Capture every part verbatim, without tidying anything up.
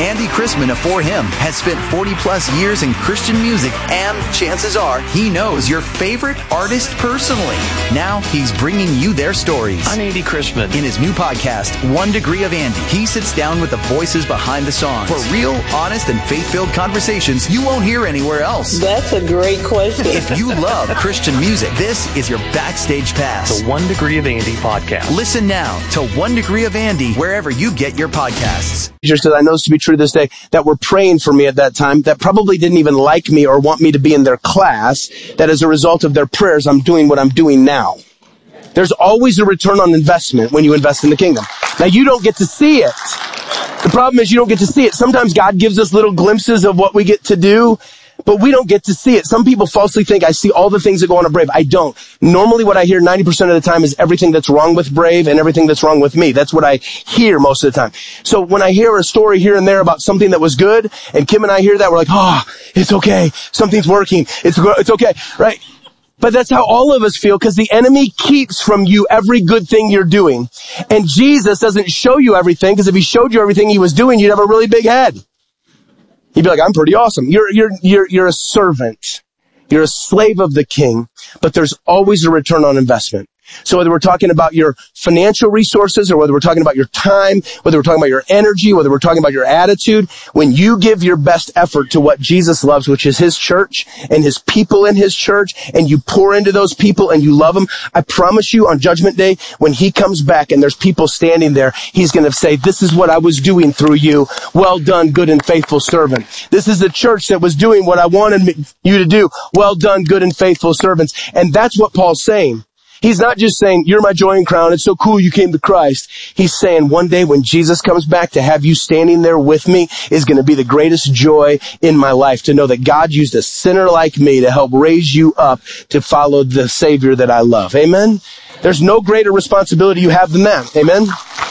Andy Chrisman of For Him has spent forty plus years in Christian music, and chances are he knows your favorite artist personally. Now he's bringing you their stories. I'm Andy Chrisman. In his new podcast, One Degree of Andy, he sits down with the voices behind the songs for real, honest, and faith-filled conversations you won't hear anywhere else. That's a great question. If you love Christian music, this is your backstage pass. The One Degree of Andy podcast. Listen now to One Degree of Andy wherever you get your podcasts. Just that I know this to be true this day, that were praying for me at that time, that probably didn't even like me or want me to be in their class, that as a result of their prayers, I'm doing what I'm doing now. There's always a return on investment when you invest in the kingdom. Now, you don't get to see it. The problem is you don't get to see it. Sometimes God gives us little glimpses of what we get to do, but we don't get to see it. Some people falsely think I see all the things that go on at Brave. I don't. Normally what I hear ninety percent of the time is everything that's wrong with Brave and everything that's wrong with me. That's what I hear most of the time. So when I hear a story here and there about something that was good, and Kim and I hear that, we're like, oh, it's okay. Something's working. It's, it's okay, right? But that's how all of us feel, because the enemy keeps from you every good thing you're doing. And Jesus doesn't show you everything, because if he showed you everything he was doing, you'd have a really big head. You'd be like, I'm pretty awesome. You're, you're, you're, you're a servant. You're a slave of the king, but there's always a return on investment. So whether we're talking about your financial resources, or whether we're talking about your time, whether we're talking about your energy, whether we're talking about your attitude, when you give your best effort to what Jesus loves, which is his church and his people in his church, and you pour into those people and you love them, I promise you on Judgment Day, when he comes back and there's people standing there, he's going to say, this is what I was doing through you. Well done, good and faithful servant. This is the church that was doing what I wanted you to do. Well done, good and faithful servants. And that's what Paul's saying. He's not just saying, you're my joy and crown, it's so cool you came to Christ. He's saying one day when Jesus comes back, to have you standing there with me is going to be the greatest joy in my life, to know that God used a sinner like me to help raise you up to follow the Savior that I love. Amen? There's no greater responsibility you have than that. Amen?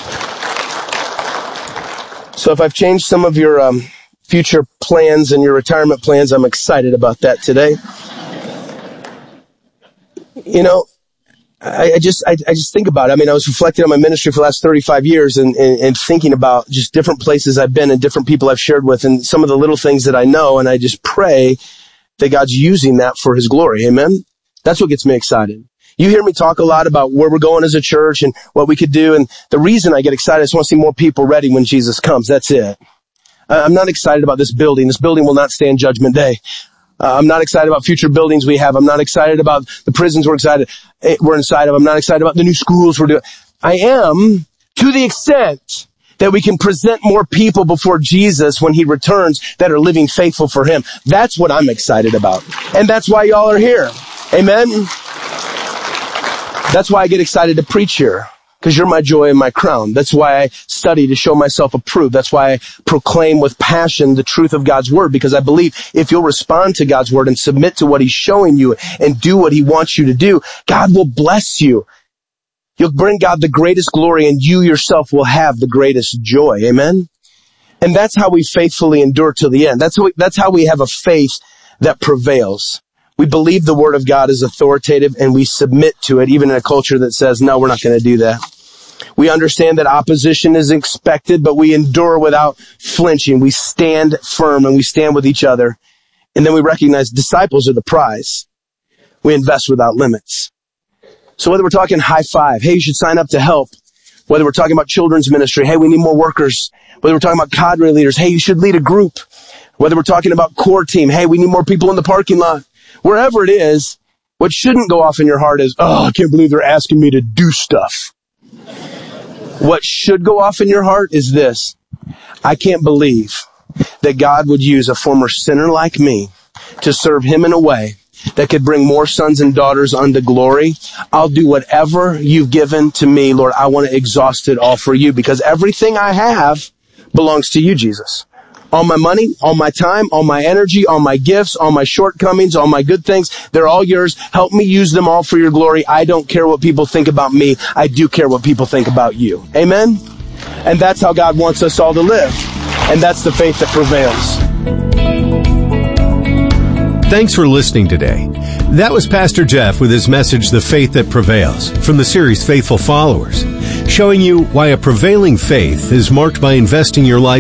So if I've changed some of your um, future plans and your retirement plans, I'm excited about that today. You know, I, I just, I, I just think about it. I mean, I was reflecting on my ministry for the last thirty-five years and, and, and thinking about just different places I've been and different people I've shared with and some of the little things that I know. And I just pray that God's using that for his glory. Amen. That's what gets me excited. You hear me talk a lot about where we're going as a church and what we could do. And the reason I get excited is I want to see more people ready when Jesus comes. That's it. I'm not excited about this building. This building will not stand Judgment Day. Uh, I'm not excited about future buildings we have. I'm not excited about the prisons we're excited, we're inside of. I'm not excited about the new schools we're doing. I am, to the extent that we can present more people before Jesus when he returns that are living faithful for him. That's what I'm excited about. And that's why y'all are here. Amen? That's why I get excited to preach here. Because you're my joy and my crown. That's why I study to show myself approved. That's why I proclaim with passion the truth of God's word. Because I believe if you'll respond to God's word and submit to what he's showing you and do what he wants you to do, God will bless you. You'll bring God the greatest glory and you yourself will have the greatest joy. Amen? And that's how we faithfully endure to the end. That's how we, that's how we have a faith that prevails. We believe the word of God is authoritative and we submit to it, even in a culture that says, no, we're not going to do that. We understand that opposition is expected, but we endure without flinching. We stand firm and we stand with each other. And then we recognize disciples are the prize. We invest without limits. So whether we're talking high five, hey, you should sign up to help. Whether we're talking about children's ministry, hey, we need more workers. Whether we're talking about cadre leaders, hey, you should lead a group. Whether we're talking about core team, hey, we need more people in the parking lot. Wherever it is, what shouldn't go off in your heart is, oh, I can't believe they're asking me to do stuff. What should go off in your heart is this. I can't believe that God would use a former sinner like me to serve him in a way that could bring more sons and daughters unto glory. I'll do whatever you've given to me, Lord. I want to exhaust it all for you because everything I have belongs to you, Jesus. All my money, all my time, all my energy, all my gifts, all my shortcomings, all my good things, they're all yours. Help me use them all for your glory. I don't care what people think about me. I do care what people think about you. Amen? And that's how God wants us all to live. And that's the faith that prevails. Thanks for listening today. That was Pastor Jeff with his message, The Faith That Prevails, from the series Faithful Followers, showing you why a prevailing faith is marked by investing your life